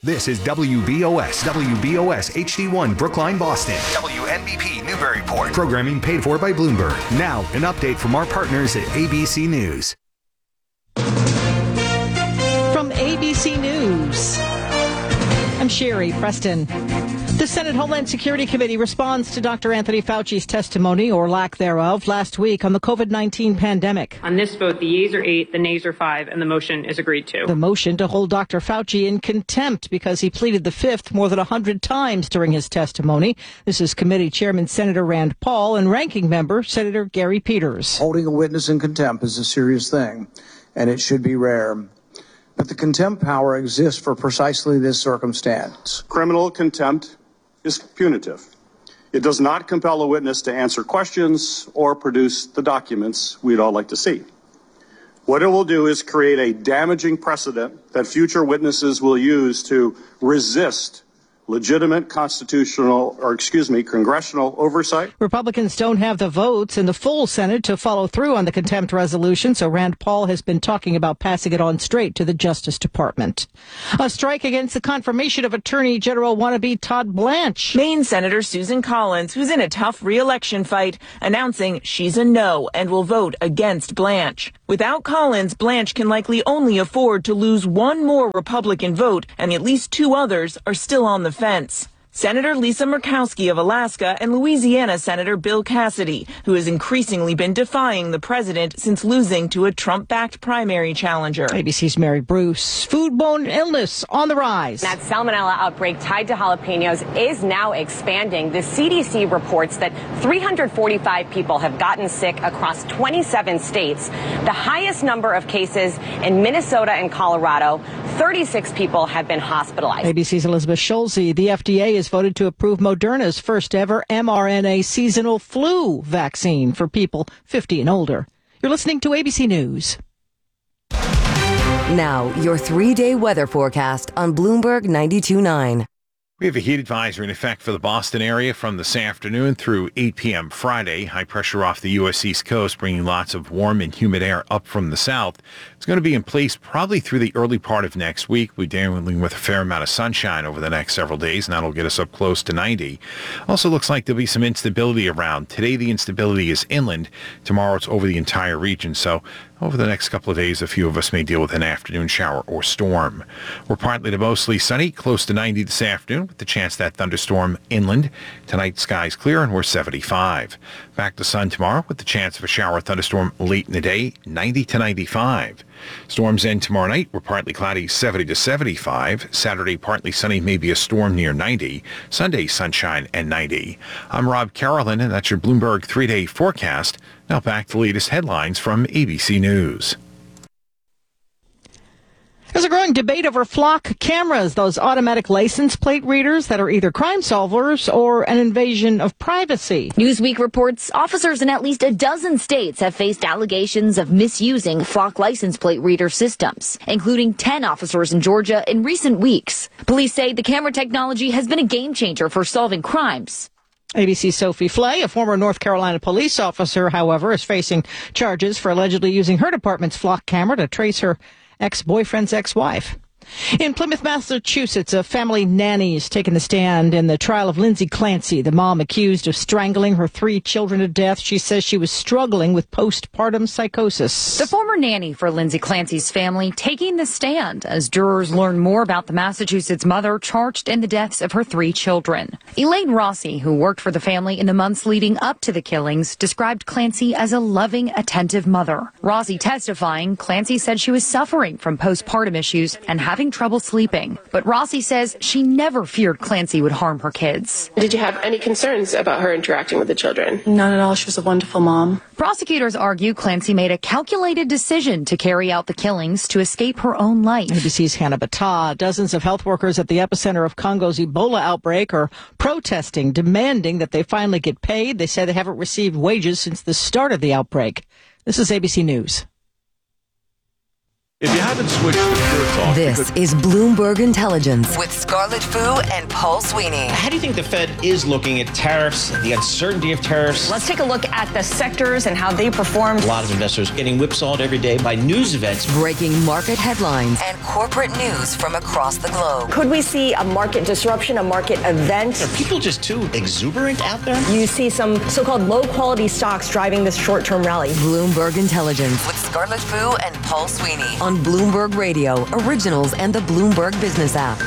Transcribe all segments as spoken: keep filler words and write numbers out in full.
This is W B O S, W B O S H D one Brookline, Boston, W N B P Newburyport. Programming paid for by Bloomberg. Now, an update from our partners at A B C News. From A B C News, I'm Sherry Preston. The Senate Homeland Security Committee responds to Doctor Anthony Fauci's testimony, or lack thereof, last week on the COVID nineteen pandemic. On this vote, the yeas are eight, the nays are five, and the motion is agreed to. The motion to hold Doctor Fauci in contempt because he pleaded the fifth more than one hundred times during his testimony. This is Committee Chairman Senator Rand Paul and Ranking Member Senator Gary Peters. Holding a witness in contempt is a serious thing, and it should be rare. But the contempt power exists for precisely this circumstance. Criminal contempt is punitive. It does not compel a witness to answer questions or produce the documents we'd all like to see. What it will do is create a damaging precedent that future witnesses will use to resist legitimate constitutional, or excuse me, congressional oversight. Republicans don't have the votes in the full Senate to follow through on the contempt resolution, so Rand Paul has been talking about passing it on straight to the Justice Department. A strike against the confirmation of Attorney General wannabe Todd Blanche. Maine Senator Susan Collins, who's in a tough re-election fight, announcing she's a no and will vote against Blanche. Without Collins, Blanche can likely only afford to lose one more Republican vote, and at least two others are still on the fence. Senator Lisa Murkowski of Alaska and Louisiana Senator Bill Cassidy, who has increasingly been defying the president since losing to a Trump-backed primary challenger. A B C's Mary Bruce. Foodborne illness on the rise. That salmonella outbreak tied to jalapenos is now expanding. The C D C reports that three hundred forty-five people have gotten sick across twenty-seven states. The highest number of cases in Minnesota and Colorado. thirty-six people have been hospitalized. A B C's Elizabeth Schulze. The F D A is voted to approve Moderna's first ever mRNA seasonal flu vaccine for people fifty and older. You're listening to A B C News. Now, your three-day weather forecast on Bloomberg ninety-two point nine. We have a heat advisory in effect for the Boston area from this afternoon through eight p.m. Friday. High pressure off the U S East Coast, bringing lots of warm and humid air up from the south. It's going to be in place probably through the early part of next week. We're dealing with a fair amount of sunshine over the next several days, and that'll get us up close to ninety. Also looks like there'll be some instability around. Today, the instability is inland. Tomorrow, it's over the entire region. So over the next couple of days, a few of us may deal with an afternoon shower or storm. We're partly to mostly sunny, close to ninety this afternoon, with the chance that thunderstorm inland. Tonight, skies clear, and we're seventy-five. Back to sun tomorrow, with the chance of a shower or thunderstorm late in the day, ninety to ninety-five. Storms end tomorrow night. We're partly cloudy, seventy to seventy-five. Saturday, partly sunny, maybe a storm near ninety. Sunday, sunshine and ninety. I'm Rob Carolyn, and that's your Bloomberg three-day forecast. Now back to the latest headlines from A B C News. There's a growing debate over flock cameras, those automatic license plate readers that are either crime solvers or an invasion of privacy. Newsweek reports officers in at least a dozen states have faced allegations of misusing flock license plate reader systems, including ten officers in Georgia in recent weeks. Police say the camera technology has been a game changer for solving crimes. A B C's Sophie Flay, a former North Carolina police officer, however, is facing charges for allegedly using her department's flock camera to trace her ex-boyfriend's ex-wife. In Plymouth, Massachusetts, a family nanny is taking the stand in the trial of Lindsay Clancy, the mom accused of strangling her three children to death. She says she was struggling with postpartum psychosis. The former nanny for Lindsay Clancy's family taking the stand as jurors learn more about the Massachusetts mother charged in the deaths of her three children. Elaine Rossi, who worked for the family in the months leading up to the killings, described Clancy as a loving, attentive mother. Rossi testifying, Clancy said she was suffering from postpartum issues and having having trouble sleeping. But Rossi says she never feared Clancy would harm her kids. Did you have any concerns about her interacting with the children? None at all. She was a wonderful mom. Prosecutors argue Clancy made a calculated decision to carry out the killings to escape her own life. A B C's Hannah Battah. Dozens of health workers at the epicenter of Congo's Ebola outbreak are protesting, demanding that they finally get paid. They say they haven't received wages since the start of the outbreak. This is A B C News. If you haven't switched to Pure Talk... This is Bloomberg Intelligence with Scarlett Fu and Paul Sweeney. How do you think the Fed is looking at tariffs, the uncertainty of tariffs? Let's take a look at the sectors and how they performed. A lot of investors getting whipsawed every day by news events. Breaking market headlines and corporate news from across the globe. Could we see a market disruption, a market event? Are people just too exuberant out there? You see some so-called low-quality stocks driving this short-term rally. Bloomberg Intelligence with Scarlett Fu and Paul Sweeney on Bloomberg Radio, Originals, and the Bloomberg Business app.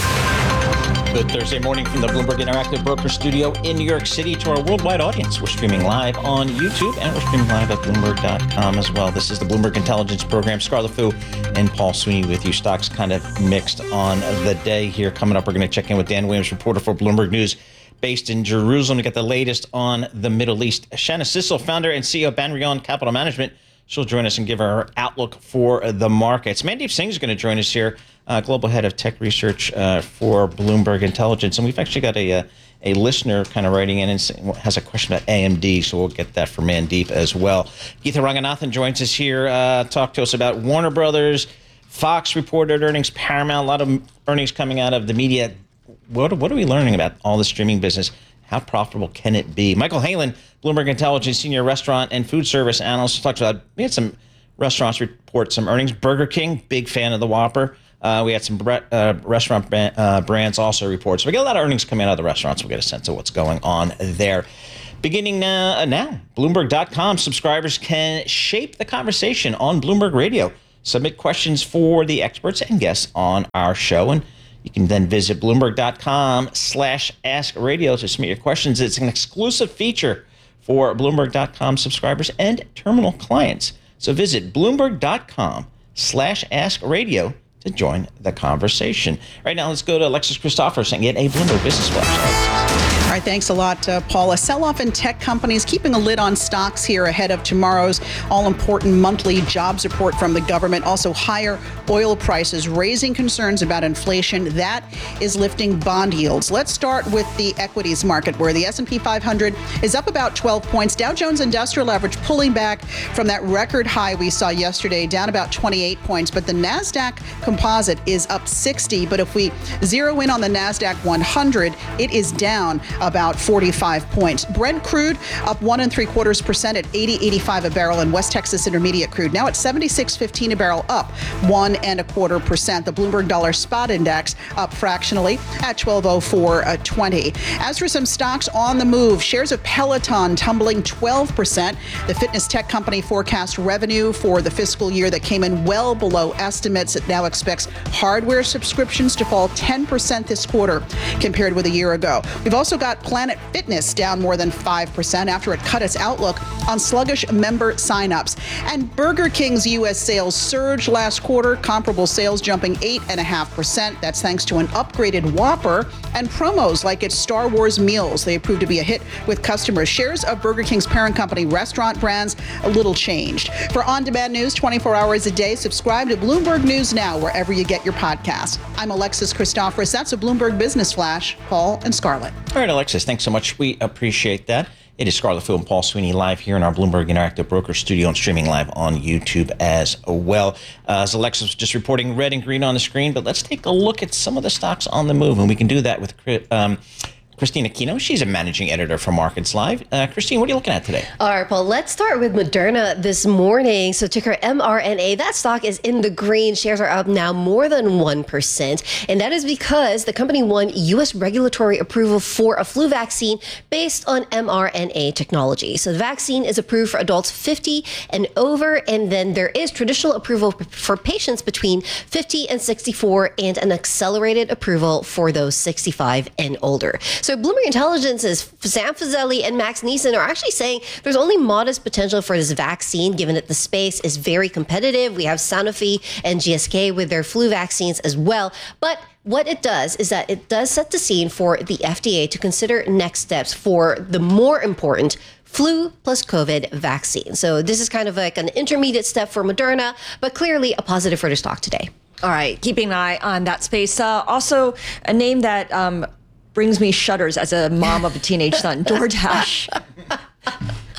Good Thursday morning from the Bloomberg Interactive Broker Studio in New York City to our worldwide audience. We're streaming live on YouTube and we're streaming live at Bloomberg dot com as well. This is the Bloomberg Intelligence Program. Scarlett Fu and Paul Sweeney with you. Stocks kind of mixed on the day here. Coming up, we're going to check in with Dan Williams, reporter for Bloomberg News, based in Jerusalem, to get the latest on the Middle East. Shanna Sissel, founder and C E O of Banrion Capital Management. She'll join us and give her outlook for the markets. Mandeep Singh is going to join us here, uh, global head of tech research uh, for Bloomberg Intelligence. And we've actually got a a, a listener kind of writing in and has a question about A M D, so we'll get that from Mandeep as well. Geetha Ranganathan joins us here, uh, talk to us about Warner Brothers. Fox reported earnings, Paramount, a lot of earnings coming out of the media. What, what are we learning about all the streaming business? How profitable can it be? Michael Halen, Bloomberg Intelligence senior restaurant and food service analyst, talks about, we had some restaurants report some earnings. Burger King, big fan of the Whopper. Uh, we had some uh, restaurant brand, uh, brands also report. So we get a lot of earnings coming out of the restaurants. We'll get a sense of what's going on there. Beginning uh, now, Bloomberg dot com subscribers can shape the conversation on Bloomberg Radio. Submit questions for the experts and guests on our show. And you can then visit Bloomberg dot com slash ask radio to submit your questions. It's an exclusive feature for Bloomberg dot com subscribers and terminal clients. So visit Bloomberg dot com slash ask radio to join the conversation. Right now, let's go to Alexis Christophers and get a Bloomberg Business Flash. All right, thanks a lot, uh, Paul. A sell-off in tech companies, keeping a lid on stocks here ahead of tomorrow's all-important monthly jobs report from the government. Also, higher oil prices raising concerns about inflation. That is lifting bond yields. Let's start with the equities market, where the S and P five hundred is up about twelve points. Dow Jones Industrial Average pulling back from that record high we saw yesterday, down about twenty-eight points. But the NASDAQ Composite is up sixty. But if we zero in on the NASDAQ one hundred, it is down about forty-five points. Brent crude up one and three quarters percent at eighty eighty-five a barrel, and West Texas Intermediate crude now at seventy-six fifteen a barrel, up one and a quarter percent. The Bloomberg Dollar Spot Index up fractionally at twelve oh four twenty. As for some stocks on the move, shares of Peloton tumbling twelve percent. The fitness tech company forecast revenue for the fiscal year that came in well below estimates. It now expects hardware subscriptions to fall ten percent this quarter compared with a year ago. We've also got Planet Fitness down more than five percent after it cut its outlook on sluggish member signups. And Burger King's U S sales surged last quarter, comparable sales jumping eight point five percent. That's thanks to an upgraded Whopper and promos like its Star Wars meals. They proved to be a hit with customers. Shares of Burger King's parent company Restaurant Brands a little changed. For on-demand news twenty-four hours a day, subscribe to Bloomberg News Now wherever you get your podcasts. I'm Alexis Christophers. That's a Bloomberg Business Flash. Paul and Scarlett. All right, Alexis, thanks so much. We appreciate that. It is Scarlett Fu and Paul Sweeney live here in our Bloomberg Interactive Broker Studio and streaming live on YouTube as well. Uh, as Alexis was just reporting, red and green on the screen, but let's take a look at some of the stocks on the move, and we can do that with um, Christine Aquino. She's a managing editor for Markets Live. Uh, Christine, what are you looking at today? All right, Paul, let's start with Moderna this morning. So ticker M R N A, that stock is in the green. Shares are up now more than one percent. And that is because the company won U S regulatory approval for a flu vaccine based on M R N A technology. So the vaccine is approved for adults fifty and over. And then there is traditional approval for patients between fifty and sixty-four and an accelerated approval for those sixty-five and older. So Bloomberg Intelligence's Sam Fazeli and Max Neeson are actually saying there's only modest potential for this vaccine, given that the space is very competitive. We have Sanofi and G S K with their flu vaccines as well. But what it does is that it does set the scene for the F D A to consider next steps for the more important flu plus COVID vaccine. So this is kind of like an intermediate step for Moderna, but clearly a positive for the stock today. All right, keeping an eye on that space. Uh, also, a name that um, brings me shudders as a mom of a teenage son, DoorDash.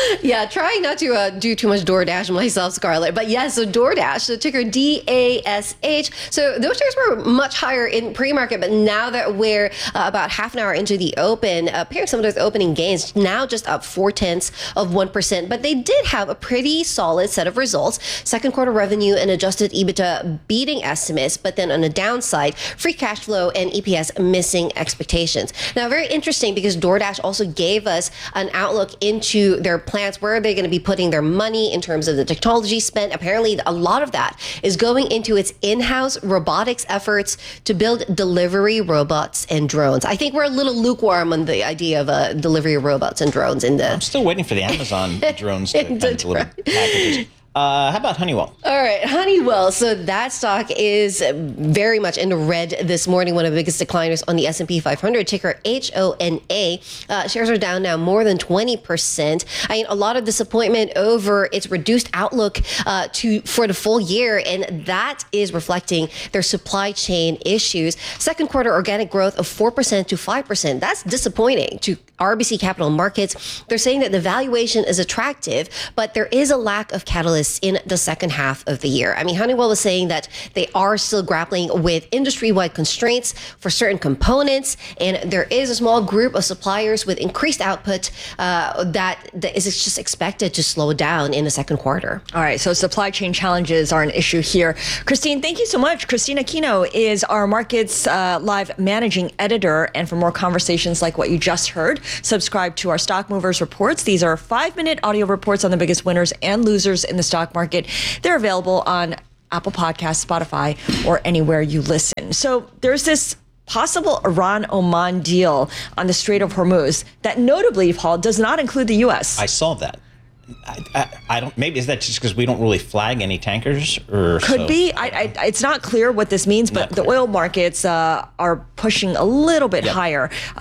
Yeah, trying not to uh, do too much DoorDash myself, Scarlett. But yes, so DoorDash, the ticker D A S H. So those shares were much higher in pre-market, but now that we're uh, about half an hour into the open, uh, pairing some of those opening gains, now just up four tenths of one percent. But they did have a pretty solid set of results. Second quarter revenue and adjusted EBITDA beating estimates, but then on the downside, free cash flow and E P S missing expectations. Now, very interesting because DoorDash also gave us an outlook into their plans. Where are they going to be putting their money in terms of the technology spent? Apparently, a lot of that is going into its in-house robotics efforts to build delivery robots and drones. I think we're a little lukewarm on the idea of uh, delivery robots and drones in the. I'm still waiting for the Amazon drones to kind of deliver packages. Uh, how about Honeywell? All right, Honeywell. So that stock is very much in the red this morning, one of the biggest decliners on the S and P five hundred, ticker H O N A. Uh, shares are down now more than twenty percent. I mean, a lot of disappointment over its reduced outlook uh, to for the full year, and that is reflecting their supply chain issues. Second quarter organic growth of four percent to five percent. That's disappointing to R B C Capital Markets. They're saying that the valuation is attractive, but there is a lack of catalyst in the second half of the year. I mean, Honeywell is saying that they are still grappling with industry-wide constraints for certain components, and there is a small group of suppliers with increased output uh, that, that is just expected to slow down in the second quarter. All right, so supply chain challenges are an issue here. Christine, thank you so much. Christine Aquino is our Markets uh, Live managing editor, and for more conversations like what you just heard, subscribe to our Stock Movers reports. These are five-minute audio reports on the biggest winners and losers in the stock market. They're available on Apple Podcasts, Spotify, or anywhere you listen. So there's this possible Iran-Oman deal on the Strait of Hormuz that notably, Paul, does not include the U S. I saw that. I, I, I don't. Maybe is that just because we don't really flag any tankers, or could so? be? I, I, it's not clear what this means, but the oil markets uh, are pushing a little bit yep. higher